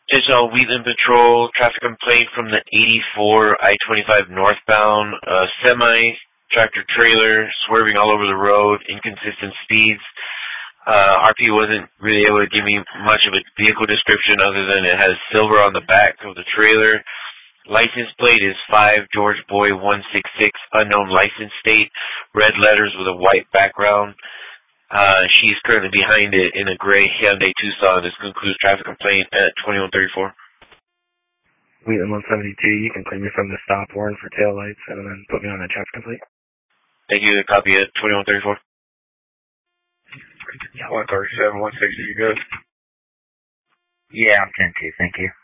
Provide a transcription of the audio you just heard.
Digital Wheatland Patrol, traffic complaint from the 84 I-25 northbound, semi-tractor trailer swerving all over the road, inconsistent speeds. RP wasn't really able to give me much of a vehicle description other than it has silver on the back of the trailer. License plate is 5 George Boy 166, unknown license state, red letters with a white background. She's currently behind it in a gray Hyundai Tucson. This concludes traffic complaint at 2134. Wheatland 172, you can claim me from the stop warrant for taillights and then put me on that traffic complaint. Thank you. Copy at 2134. Yeah, 137, 160, you good? Yeah, I'm 10-2, thank you.